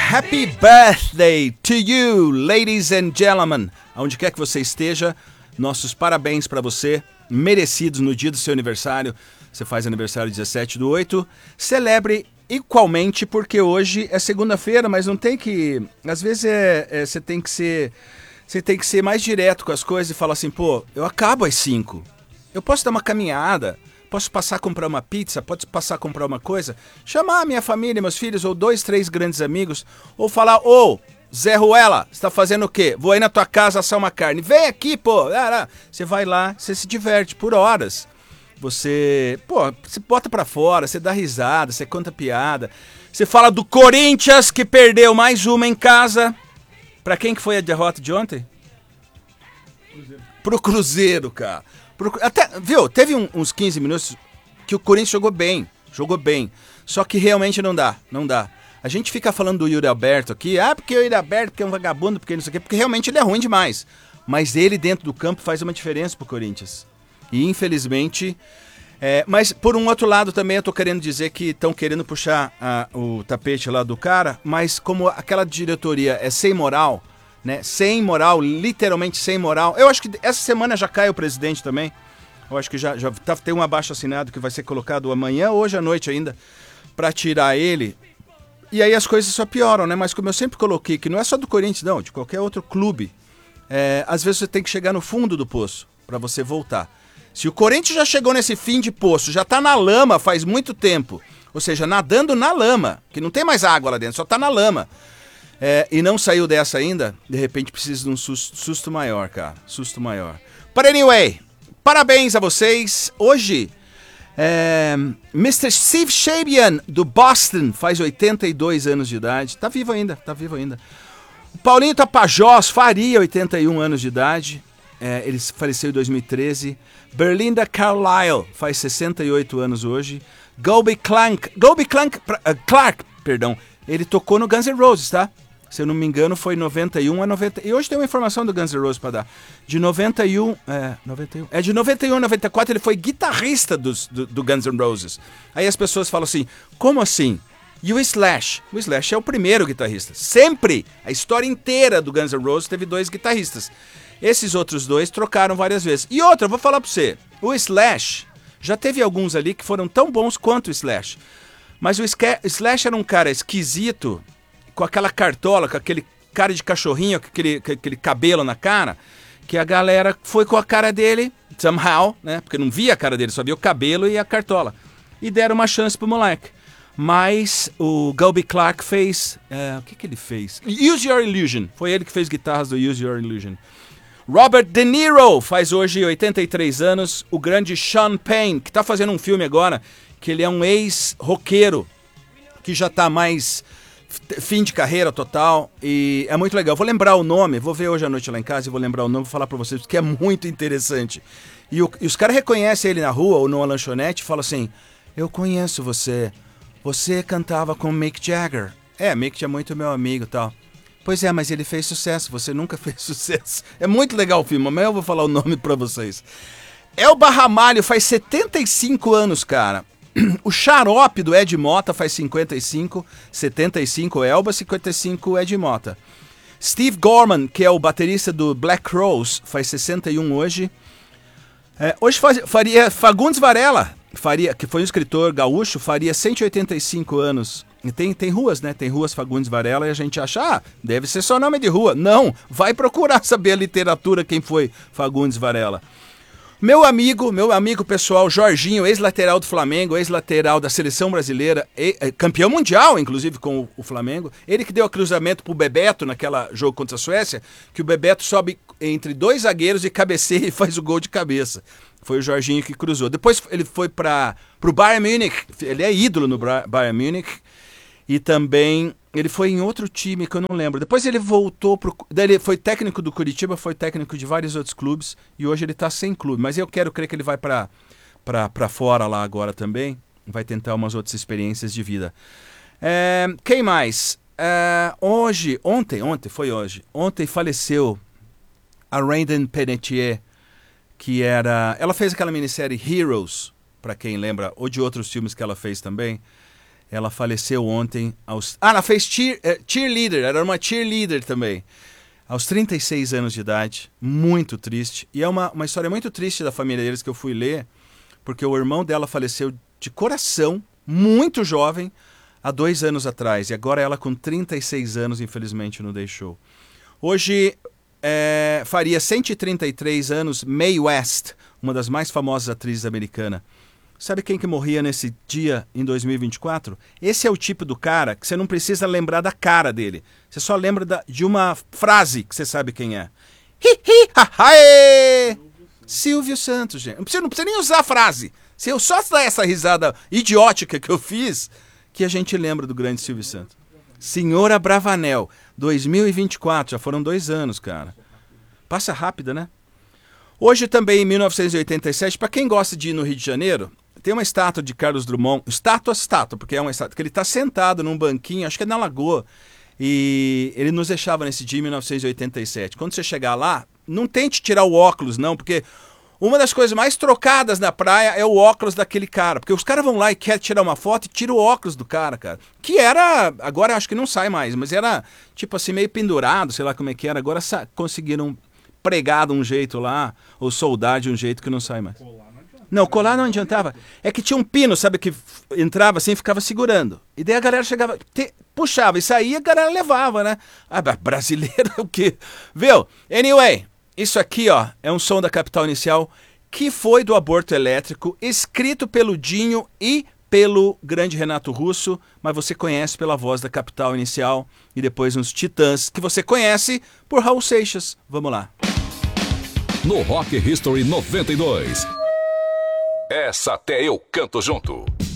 Happy birthday to you, ladies and gentlemen. Onde quer que você esteja, nossos parabéns para você, merecidos no dia do seu aniversário. Você faz aniversário 17/8. Celebre igualmente, porque hoje é segunda-feira, mas não tem que... Às vezes você tem que ser mais direto com as coisas e falar assim, pô, eu acabo às 5. Eu posso dar uma caminhada, posso passar a comprar uma pizza, posso passar a comprar uma coisa, chamar a minha família, meus filhos, ou 2, 3 grandes amigos, ou falar, ô, Zé Ruela, você tá fazendo o quê? Vou aí na tua casa assar uma carne. Vem aqui, pô. Você vai lá, você se diverte por horas. Você bota pra fora, você dá risada, você conta piada. Você fala do Corinthians, que perdeu mais uma em casa. Pra quem que foi a derrota de ontem? Cruzeiro. Pro Cruzeiro, cara. Até, viu, teve uns 15 minutos que o Corinthians jogou bem. Só que realmente não dá. A gente fica falando do Yuri Alberto aqui, porque o Yuri Alberto porque é um vagabundo, porque não sei o quê, porque realmente ele é ruim demais. Mas ele dentro do campo faz uma diferença pro Corinthians. E infelizmente... mas por um outro lado também eu tô querendo dizer que estão querendo puxar o tapete lá do cara, mas como aquela diretoria é sem moral, né? Sem moral, literalmente sem moral. Eu acho que essa semana já cai o presidente também. Eu acho que já tem um abaixo-assinado que vai ser colocado amanhã, hoje à noite ainda, para tirar ele. E aí as coisas só pioram, né? Mas como eu sempre coloquei, que não é só do Corinthians, não, de qualquer outro clube, às vezes você tem que chegar no fundo do poço para você voltar. Se o Corinthians já chegou nesse fim de poço, já tá na lama faz muito tempo, ou seja, nadando na lama, que não tem mais água lá dentro, só tá na lama, e não saiu dessa ainda, de repente precisa de um susto maior, cara, susto maior. But anyway, parabéns a vocês. Hoje, Mr. Steve Shabian, do Boston, faz 82 anos de idade, tá vivo ainda. O Paulinho Tapajós faria 81 anos de idade, ele faleceu em 2013. Belinda Carlisle faz 68 anos hoje. Colby Clark, ele tocou no Guns N' Roses, tá? Se eu não me engano foi 91 a 90. E hoje tem uma informação do Guns N' Roses pra dar. De 91 a 94 ele foi guitarrista do Guns N' Roses. Aí as pessoas falam assim, como assim? E o Slash? O Slash é o primeiro guitarrista. Sempre, a história inteira do Guns N' Roses teve 2 guitarristas. Esses outros 2 trocaram várias vezes. E outra, eu vou falar pra você. O Slash, já teve alguns ali que foram tão bons quanto o Slash. Mas o Slash era um cara esquisito, com aquela cartola, com aquele cara de cachorrinho, com aquele cabelo na cara, que a galera foi com a cara dele, somehow, né? Porque não via a cara dele, só via o cabelo e a cartola. E deram uma chance pro moleque. Mas o Colby Clark fez... o que ele fez? Use Your Illusion. Foi ele que fez guitarras do Use Your Illusion. Robert De Niro faz hoje 83 anos. O grande Sean Penn, que tá fazendo um filme agora, que ele é um ex-roqueiro, que já tá mais fim de carreira total. E é muito legal. Vou lembrar o nome, vou ver hoje à noite lá em casa e vou lembrar o nome, vou falar pra vocês, porque é muito interessante. E os caras reconhecem ele na rua ou numa lanchonete e falam assim, eu conheço você. Você cantava com Mick Jagger. Mick é muito meu amigo e tal. Pois é, mas ele fez sucesso, você nunca fez sucesso. É muito legal o filme, amanhã eu vou falar o nome pra vocês. Elba Ramalho faz 75 anos, cara. O Xarope do Ed Mota faz 55, 75 Elba, 55 Ed Mota. Steve Gorman, que é o baterista do Black Crowes, faz 61 hoje. Hoje faria Fagundes Varela, que foi um escritor gaúcho, faria 185 anos. E tem ruas, né? Tem ruas Fagundes Varela e a gente acha, deve ser só nome de rua. Não, vai procurar saber a literatura quem foi Fagundes Varela. Meu amigo pessoal, Jorginho, ex-lateral do Flamengo, ex-lateral da seleção brasileira, campeão mundial, inclusive, com o Flamengo. Ele que deu o cruzamento pro Bebeto naquela jogo contra a Suécia, que o Bebeto sobe entre 2 zagueiros e cabeceia e faz o gol de cabeça. Foi o Jorginho que cruzou. Depois ele foi pro Bayern Munique, ele é ídolo no Bayern Munique. E também ele foi em outro time que eu não lembro. Depois ele voltou ele foi técnico do Curitiba, foi técnico de vários outros clubes e hoje ele tá sem clube. Mas eu quero crer que ele vai pra fora lá agora também. Vai tentar umas outras experiências de vida. Quem mais? Ontem faleceu a Raiden Panettiere, que ela fez aquela minissérie Heroes, pra quem lembra, ou de outros filmes que ela fez também. Ela faleceu ontem ela fez cheerleader, era uma cheerleader também. Aos 36 anos de idade, muito triste. E é uma história muito triste da família deles que eu fui ler, porque o irmão dela faleceu de coração, muito jovem, há 2 anos atrás. E agora ela com 36 anos, infelizmente, não deixou. Hoje faria 133 anos Mae West, uma das mais famosas atrizes americanas. Sabe quem que morria nesse dia em 2024? Esse é o tipo do cara que você não precisa lembrar da cara dele. Você só lembra de uma frase que você sabe quem é. Hi, hi, ha, ha, Silvio Santos, gente. Não precisa nem usar a frase. Se eu só dar essa risada idiótica que eu fiz, que a gente lembra do grande Silvio Santos. Senhora Bravanel, 2024, já foram 2 anos, cara. Passa rápido, né? Hoje também, em 1987, para quem gosta de ir no Rio de Janeiro, tem uma estátua de Carlos Drummond, estátua, porque é uma estátua, que ele está sentado num banquinho, acho que é na Lagoa, e ele nos deixava nesse dia em 1987. Quando você chegar lá, não tente tirar o óculos, não, porque uma das coisas mais trocadas na praia é o óculos daquele cara, porque os caras vão lá e querem tirar uma foto e tiram o óculos do cara, que era, agora acho que não sai mais, mas era tipo assim, meio pendurado, sei lá como é que era, agora conseguiram pregar de um jeito lá, ou soldar de um jeito que não sai mais. Não, colar não adiantava. É que tinha um pino, sabe, que entrava assim e ficava segurando. E daí a galera chegava, puxava e saía, a galera levava, né? Ah, brasileiro é o quê? Viu? Anyway, isso aqui, ó, é um som da Capital Inicial, que foi do Aborto Elétrico, escrito pelo Dinho e pelo grande Renato Russo, mas você conhece pela voz da Capital Inicial e depois uns Titãs, que você conhece por Raul Seixas. Vamos lá. No Rock History 92. Essa até eu canto junto.